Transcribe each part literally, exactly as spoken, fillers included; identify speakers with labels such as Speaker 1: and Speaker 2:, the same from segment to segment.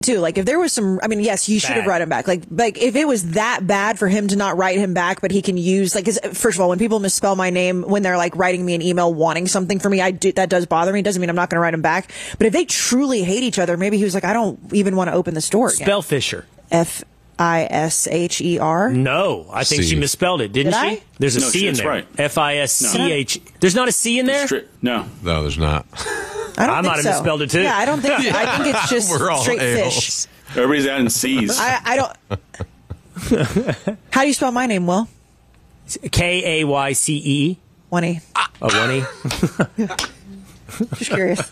Speaker 1: too. Like, if there was some, I mean, yes, you should have write him back. Like, like if it was that bad for him to not write him back, but he can use, like, 'cause first of all, when people misspell my name, when they're like writing me an email wanting something from me, I do, that does bother me. Doesn't mean I'm not going to write him back. But if they truly hate each other, maybe he was like, I don't even want to open the store again.
Speaker 2: Spell Fisher.
Speaker 1: F I S H E R?
Speaker 2: No, I think
Speaker 3: C.
Speaker 2: she misspelled it, didn't
Speaker 1: Did
Speaker 2: she?
Speaker 1: I?
Speaker 2: There's a
Speaker 4: No,
Speaker 2: C in
Speaker 4: that's
Speaker 2: there.
Speaker 4: right.
Speaker 2: F I S C H. There's not a C in there?
Speaker 4: Stri- no.
Speaker 3: No, there's not.
Speaker 1: I, don't
Speaker 2: I
Speaker 1: think
Speaker 2: might have
Speaker 1: so.
Speaker 2: misspelled it too.
Speaker 1: Yeah, I don't think, I think it's just
Speaker 3: We're all
Speaker 1: straight
Speaker 3: a-holes.
Speaker 1: fish.
Speaker 4: Everybody's adding C's.
Speaker 1: I, I don't. How do you spell my name, Will?
Speaker 2: K A Y C E.
Speaker 1: one E.
Speaker 2: Oh, one E.
Speaker 1: Just curious.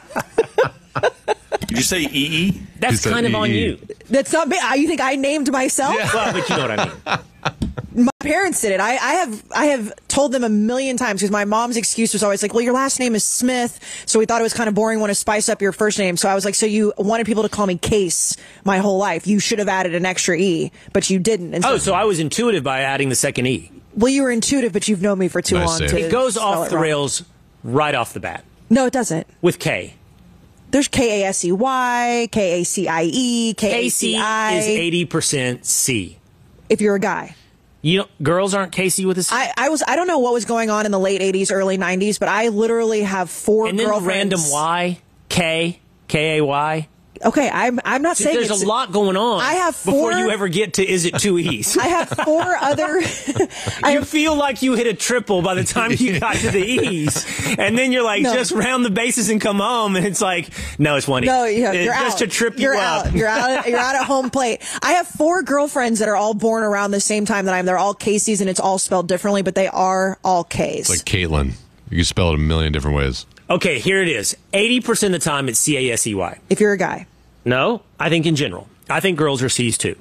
Speaker 4: Did you say E E?
Speaker 2: That's
Speaker 3: He said
Speaker 2: kind of on
Speaker 3: E E.
Speaker 2: you.
Speaker 1: That's not me. Uh, You think I named myself?
Speaker 2: Well, but you know what I mean.
Speaker 1: My parents did it. I, I have I have told them a million times because my mom's excuse was always like, well, your last name is Smith, so we thought it was kind of boring, want to spice up your first name. So I was like, so you wanted people to call me Case my whole life. You should have added an extra E, but you didn't. And
Speaker 2: Oh, so I was intuitive by adding the second E.
Speaker 1: well, you were intuitive, but you've known me for too
Speaker 3: Nice
Speaker 1: long.
Speaker 3: save.
Speaker 1: To
Speaker 2: It goes
Speaker 1: spell
Speaker 2: off
Speaker 1: it
Speaker 2: the
Speaker 1: wrong.
Speaker 2: rails right off the bat
Speaker 1: No, it doesn't.
Speaker 2: with K.
Speaker 1: There's K A S E Y, K A C I E, K A
Speaker 2: Casey
Speaker 1: C I.
Speaker 2: is eighty percent C.
Speaker 1: If you're a guy.
Speaker 2: You know, girls aren't Casey with a C.
Speaker 1: I, I was I don't know what was going on in the late eighties, early nineties, but I literally have four
Speaker 2: and then
Speaker 1: girlfriends.
Speaker 2: random Y, K, K A Y.
Speaker 1: Okay, I'm I'm not saying
Speaker 2: There's
Speaker 1: it's,
Speaker 2: a lot going on.
Speaker 1: I have
Speaker 2: before
Speaker 1: four-
Speaker 2: you ever get to is it two E's.
Speaker 1: I have four other. I
Speaker 2: You
Speaker 1: have,
Speaker 2: feel like you hit a triple by the time you got to the E's, and then you're like,
Speaker 1: No.
Speaker 2: just round the bases and come home, and it's like, no, it's one E.
Speaker 1: no, you're, you're
Speaker 2: just
Speaker 1: out.
Speaker 2: to trip you
Speaker 1: you're
Speaker 2: up.
Speaker 1: out. You're out. You're out at home plate. I have four girlfriends that are all born around the same time that I am. They're all Casey's, and it's all spelled differently, but they are all K's.
Speaker 3: It's like Caitlin. You can spell it a million different ways.
Speaker 2: Okay, here it is. eighty percent of the time, it's C A S E Y.
Speaker 1: if you're a guy.
Speaker 2: No, I think in general. I think girls are C's too.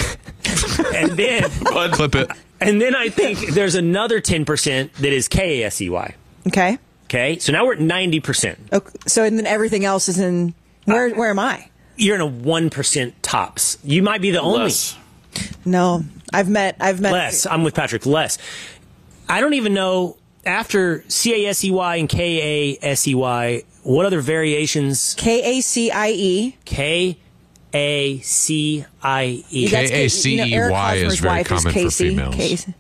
Speaker 2: and then,
Speaker 3: Clip it.
Speaker 2: and then I think there's another ten percent that is K A S E Y.
Speaker 1: Okay.
Speaker 2: Okay, so now we're at ninety percent.
Speaker 1: Okay. So and then everything else is in. Where where am I?
Speaker 2: You're in a one percent tops. You might be the only.
Speaker 4: Less.
Speaker 1: No, I've met. I've met
Speaker 2: Less. I'm with Patrick. Less. I don't even know, after C A S E Y and K A S E Y, what other variations?
Speaker 1: K A C I E.
Speaker 2: K A C I E.
Speaker 1: That's
Speaker 3: K A C E Y
Speaker 1: you know, Eric
Speaker 3: is
Speaker 1: Hosmer's
Speaker 3: very
Speaker 1: wife
Speaker 3: common for
Speaker 1: Casey.
Speaker 3: females.
Speaker 1: Casey.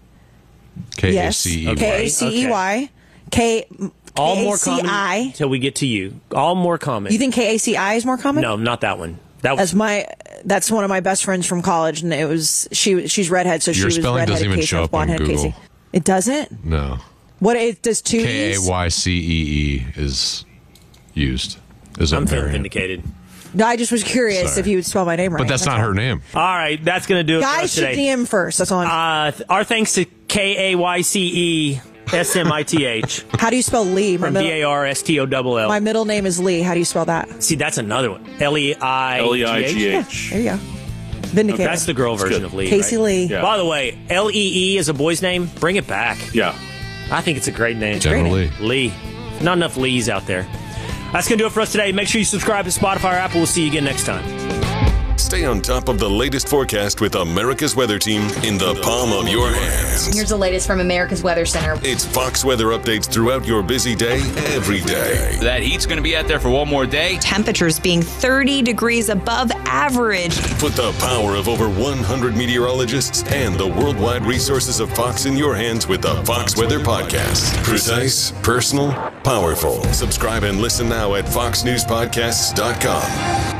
Speaker 3: K A
Speaker 1: Yes.
Speaker 3: C E Y.
Speaker 1: K A C E Y. K
Speaker 2: All more
Speaker 1: K A C I.
Speaker 2: common till we get to you. All more common.
Speaker 1: You think K A C I is more common?
Speaker 2: No, not that one. That
Speaker 1: That's
Speaker 2: was
Speaker 1: my. That's one of my best friends from college, and it was she. She's redhead, so she
Speaker 3: Your
Speaker 1: was
Speaker 3: spelling
Speaker 1: redheaded
Speaker 3: doesn't even
Speaker 1: Casey,
Speaker 3: show
Speaker 1: I was
Speaker 3: up on
Speaker 1: blonde-headed
Speaker 3: Google.
Speaker 1: Casey. It doesn't.
Speaker 3: No.
Speaker 1: What it does two
Speaker 3: K A
Speaker 1: E's?
Speaker 3: Y C E E is used. Is a
Speaker 2: I'm feeling
Speaker 3: variant.
Speaker 2: vindicated.
Speaker 1: No, I just was curious
Speaker 3: Sorry.
Speaker 1: if you would spell my name right.
Speaker 3: But that's not her name.
Speaker 2: All right, that's going to do it for
Speaker 1: Guys
Speaker 2: us
Speaker 1: should
Speaker 2: today.
Speaker 1: D M first. That's all. I'm,
Speaker 2: Uh, th- our thanks to K A Y C E S M I T H
Speaker 1: How do you spell Lee? My
Speaker 2: from
Speaker 1: middle,
Speaker 2: B A R S T O L L.
Speaker 1: my middle name is Lee. How do you spell that?
Speaker 2: See, that's another one. L E I
Speaker 4: L E I G
Speaker 2: G H.
Speaker 4: H.
Speaker 1: There you go. Vindicated.
Speaker 2: That's the girl version
Speaker 4: good.
Speaker 2: of Lee.
Speaker 1: Casey
Speaker 2: right?
Speaker 1: Lee.
Speaker 4: Yeah.
Speaker 2: By the way, L E E is a boy's name. Bring it back.
Speaker 4: Yeah.
Speaker 2: I think it's a great name.
Speaker 3: Generally.
Speaker 2: Lee. Not enough Lees out there. That's going to do it for us today. Make sure you subscribe to Spotify or Apple. We'll see you again next time.
Speaker 5: Stay on top of the latest forecast with America's Weather Team in the palm of your hands.
Speaker 6: Here's the latest from America's Weather Center.
Speaker 5: It's Fox weather updates throughout your busy day, every day.
Speaker 7: That heat's going to be out there for one more day.
Speaker 8: Temperatures being thirty degrees above average.
Speaker 5: Put the power of over one hundred meteorologists and the worldwide resources of Fox in your hands with the Fox Weather Podcast. Precise, personal, powerful. Subscribe and listen now at fox news podcasts dot com.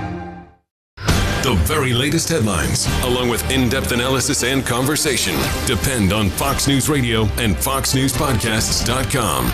Speaker 5: The very latest headlines, along with in-depth analysis and conversation, depend on Fox News Radio and fox news podcasts dot com.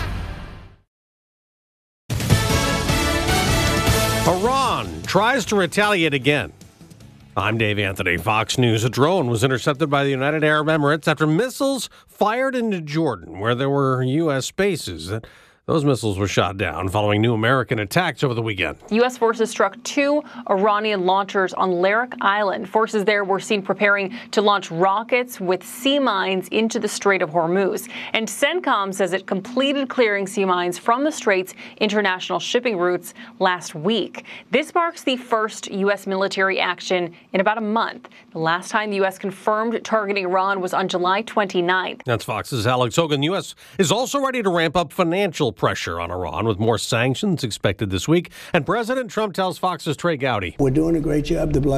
Speaker 9: Iran tries to retaliate again. I'm Dave Anthony, Fox News. A drone was intercepted by the United Arab Emirates after missiles fired into Jordan, where there were U S bases. Those missiles were shot down following new American attacks over the weekend.
Speaker 10: U S forces struck two Iranian launchers on Larak Island. Forces there were seen preparing to launch rockets with sea mines into the Strait of Hormuz. And CENTCOM says it completed clearing sea mines from the Strait's international shipping routes last week. This marks the first U S military action in about a month. The last time the U S confirmed targeting Iran was on July twenty-ninth.
Speaker 9: That's Fox's Alex Hogan. The U S is also ready to ramp up financial pressure on Iran with more sanctions expected this week. And President Trump tells Fox's Trey Gowdy,
Speaker 11: we're doing a great job to